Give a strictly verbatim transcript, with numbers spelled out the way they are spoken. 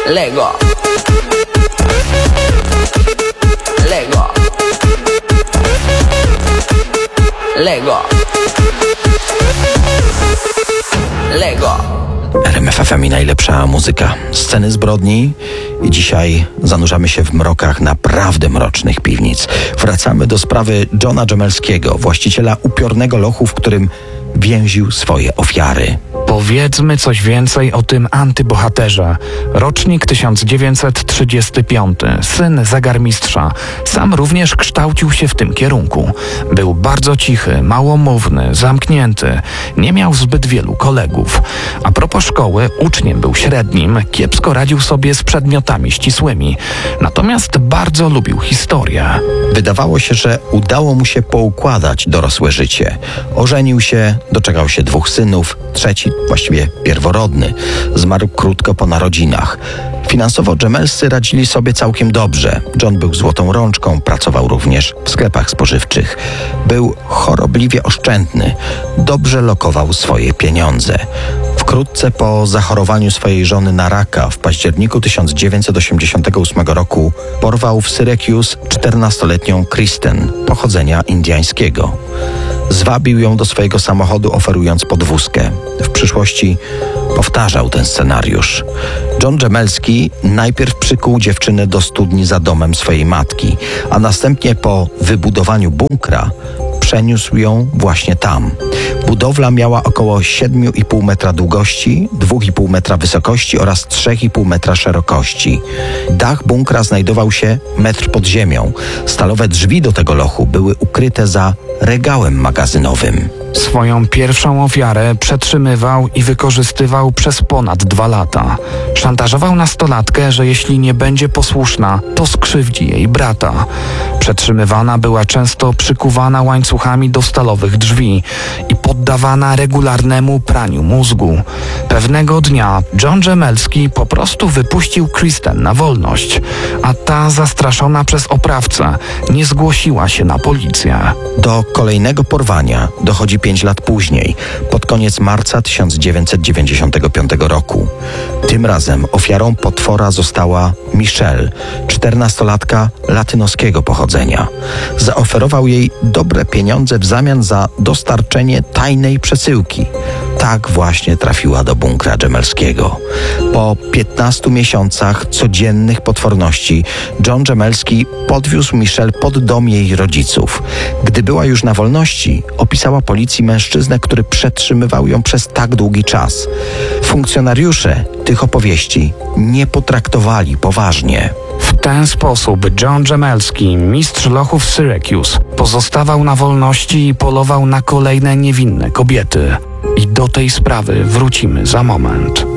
Lego. Lego. Lego. Lego. R M F F M i najlepsza muzyka. Sceny zbrodni i dzisiaj zanurzamy się w mrokach naprawdę mrocznych piwnic. Wracamy do sprawy Johna Jamelskiego, właściciela upiornego lochu, w którym więził swoje ofiary. Powiedzmy coś więcej o tym antybohaterze. Rocznik tysiąc dziewięćset trzydziesty piąty. Syn zegarmistrza. Sam również kształcił się w tym kierunku. Był bardzo cichy, małomówny, zamknięty. Nie miał zbyt wielu kolegów. A propos szkoły, uczniem był średnim, kiepsko radził sobie z przedmiotami ścisłymi. Natomiast bardzo lubił historię. Wydawało się, że udało mu się poukładać dorosłe życie. Ożenił się, doczekał się dwóch synów, trzeci, właściwie pierworodny, zmarł krótko po narodzinach. Finansowo Jamelscy radzili sobie całkiem dobrze. John był złotą rączką, pracował również w sklepach spożywczych. Był chorobliwie oszczędny, dobrze lokował swoje pieniądze. Wkrótce po zachorowaniu swojej żony na raka w październiku tysiąc dziewięćset osiemdziesiątego ósmego roku porwał w Syracuse czternastoletnią Kristen, pochodzenia indyjskiego. Zwabił ją do swojego samochodu, oferując podwózkę. W przyszłości powtarzał ten scenariusz. John Jamelski najpierw przykuł dziewczynę do studni za domem swojej matki, a następnie po wybudowaniu bunkra przeniósł ją właśnie tam. Budowla miała około siedem i pół metra długości, dwa i pół metra wysokości oraz trzy i pół metra szerokości. Dach bunkra znajdował się metr pod ziemią. Stalowe drzwi do tego lochu były ukryte za regałem magazynowym. Swoją pierwszą ofiarę przetrzymywał i wykorzystywał przez ponad dwa lata. Szantażował nastolatkę, że jeśli nie będzie posłuszna, to skrzywdzi jej brata. Przetrzymywana była często przykuwana łańcuchami do stalowych drzwi i poddawana regularnemu praniu mózgu. Pewnego dnia John Jamelski po prostu wypuścił Kristen na wolność, a ta, zastraszona przez oprawcę, nie zgłosiła się na policję. Do kolejnego porwania dochodzi pięć lat później, pod koniec marca tysiąc dziewięćset dziewięćdziesiątego piątego roku. Tym razem ofiarą potwora została Michelle, czternastolatka latynoskiego pochodzenia. Zaoferował jej dobre pieniądze w zamian za dostarczenie tajnej przesyłki. Tak właśnie trafiła do bunkra Jamelskiego. Po piętnastu miesiącach codziennych potworności John Jamelski podwiózł Michelle pod dom jej rodziców. Gdy była już na wolności, opisała policji mężczyznę, który przetrzymywał ją przez tak długi czas. Funkcjonariusze tych opowieści nie potraktowali poważnie. W ten sposób John Jamelski, mistrz lochów Syracuse, pozostawał na wolności i polował na kolejne niewinne kobiety. I do tej sprawy wrócimy za moment.